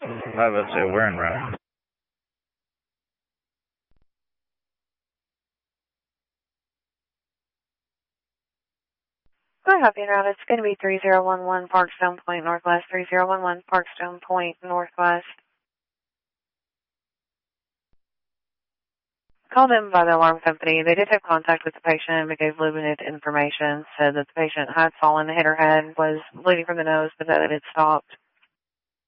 Let's see, we're in route. Hi, Happy Route. It's going to be 3011 Parkstone Point Northwest, 3011 Parkstone Point Northwest. Called in by the alarm company. They did have contact with the patient, but gave limited information. Said that the patient had fallen, hit her head, was bleeding from the nose, but that it had stopped.